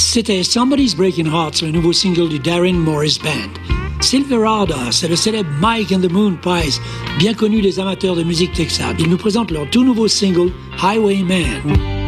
C'était Somebody's Breaking Hearts, le nouveau single du Darren Morris Band. Silverado, c'est le célèbre Mike and the Moon Pies, bien connu des amateurs de musique texane. Ils nous présentent leur tout nouveau single, Highwayman.